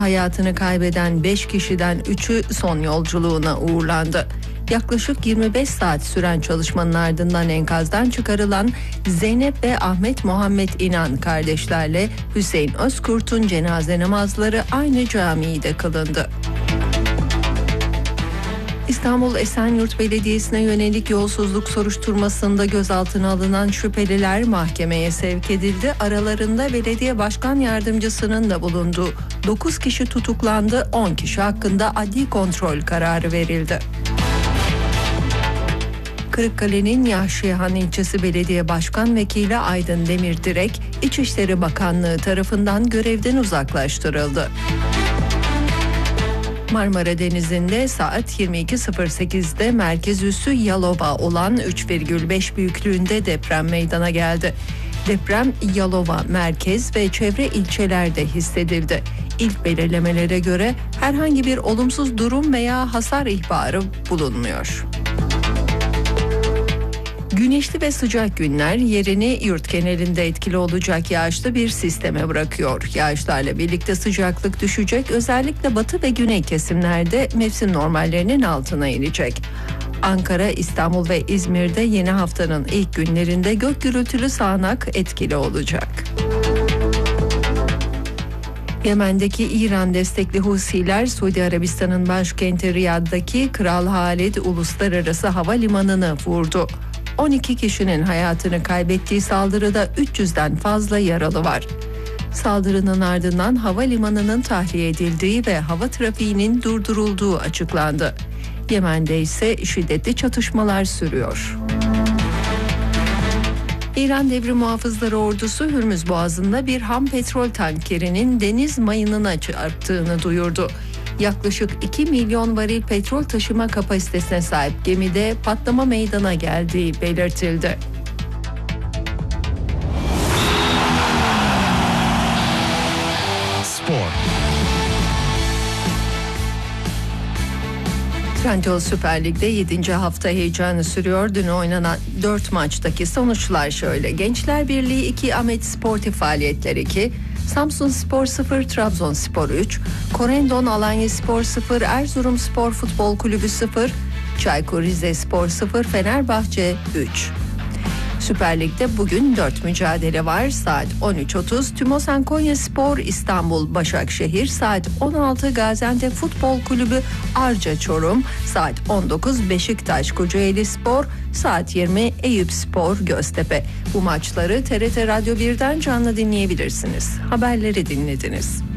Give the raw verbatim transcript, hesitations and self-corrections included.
Hayatını kaybeden beş kişiden üçü son yolculuğuna uğurlandı. Yaklaşık yirmi beş saat süren çalışmanın ardından enkazdan çıkarılan Zeynep ve Ahmet Muhammed İnan kardeşlerle Hüseyin Özkurt'un cenaze namazları aynı camide kılındı. İstanbul Esenyurt Belediyesi'ne yönelik yolsuzluk soruşturmasında gözaltına alınan şüpheliler mahkemeye sevk edildi. Aralarında belediye başkan yardımcısının da bulunduğu dokuz kişi tutuklandı, on kişi hakkında adli kontrol kararı verildi. Kırıkkale'nin Yahşihan ilçesi belediye başkan vekili Aydın Demirdirek, İçişleri Bakanlığı tarafından görevden uzaklaştırıldı. Marmara Denizi'nde saat yirmi iki sıfır sekizde merkez üssü Yalova olan üç virgül beş büyüklüğünde deprem meydana geldi. Deprem Yalova, merkez ve çevre ilçelerde hissedildi. İlk belirlemelere göre herhangi bir olumsuz durum veya hasar ihbarı bulunmuyor. Güneşli ve sıcak günler yerini yurt genelinde etkili olacak yağışlı bir sisteme bırakıyor. Yağışlarla birlikte sıcaklık düşecek, özellikle batı ve güney kesimlerde mevsim normallerinin altına inecek. Ankara, İstanbul ve İzmir'de yeni haftanın ilk günlerinde gök gürültülü sağanak etkili olacak. Yemen'deki İran destekli Husiler, Suudi Arabistan'ın başkenti Riyad'daki Kral Halid Uluslararası Havalimanı'nı vurdu. on iki kişinin hayatını kaybettiği saldırıda üç yüzden fazla yaralı var. Saldırının ardından havalimanının tahliye edildiği ve hava trafiğinin durdurulduğu açıklandı. Yemen'de ise şiddetli çatışmalar sürüyor. İran Devrim Muhafızları Ordusu Hürmüz Boğazı'nda bir ham petrol tankerinin deniz mayınına çarptığını duyurdu. Yaklaşık iki milyon varil petrol taşıma kapasitesine sahip gemide patlama meydana geldiği belirtildi. Spor. Trendyol Süper Lig'de yedinci hafta heyecanı sürüyor. Dün oynanan dört maçtaki sonuçlar şöyle: Gençler Birliği iki, Ahmet Sportif Faaliyetler iki, Samsunspor sıfır, Trabzonspor üç, Korendon Alanyaspor sıfır, Erzurumspor Futbol Kulübü sıfır, Çaykur Rizespor sıfır, Fenerbahçe üç. Süper Lig'de bugün dört mücadele var. Saat on üç otuz Tümosen Konyaspor İstanbul Başakşehir, saat on altı Gaziantep Futbol Kulübü Arca Çorum, saat on dokuz Beşiktaş Kocaelispor, saat yirmi Eyüpspor Göztepe. Bu maçları T R T Radyo birden canlı dinleyebilirsiniz. Haberleri dinlediniz.